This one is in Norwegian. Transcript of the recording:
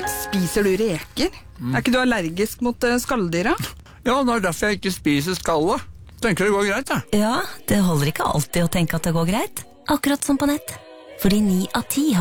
Spiser du reker? Er ikke du allergisk mot skalldyra? Ja, det er derfor jeg ikke spiser skallet. Tenker det går greit, da. Ja, det holder ikke alltid å tenke at det går greit. Akkurat som på nett. Fordi 9 av 10 har